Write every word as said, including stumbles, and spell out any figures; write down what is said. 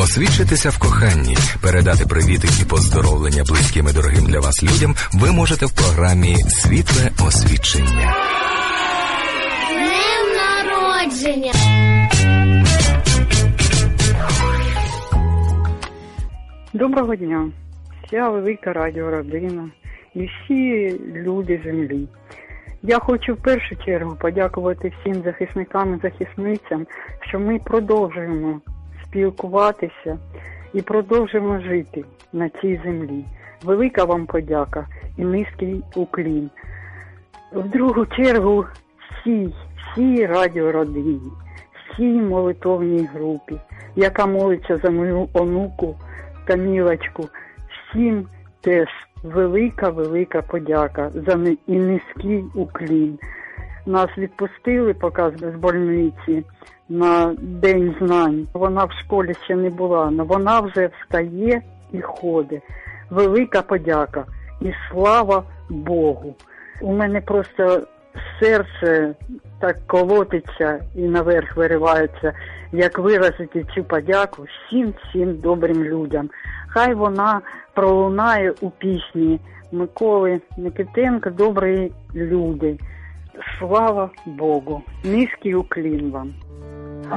Освідчитися в коханні, передати привіти і поздоровлення близьким і дорогим для вас людям ви можете в програмі «Світле освідчення». Днем народження! Доброго дня! Вся велика радіородина і всі люди землі. Я хочу в першу чергу подякувати всім захисникам і захисницям, що ми продовжуємо спілкуватися і продовжуємо жити на цій землі. Велика вам подяка і низький уклін. В другу чергу всій, всій радіородині, всій молитовній групі, яка молиться за мою онуку Камілочку, всім теж велика-велика подяка за і низький уклін. Нас відпустили поки з больниці на День знань. Вона в школі ще не була, але вона вже встає і ходить. Велика подяка і слава Богу. У мене просто серце так колотиться і наверх виривається, як виразити цю подяку всім-всім добрим людям. Хай вона пролунає у пісні Миколи Микитенка «Добрі люди». Слава Богу! Низький уклін вам!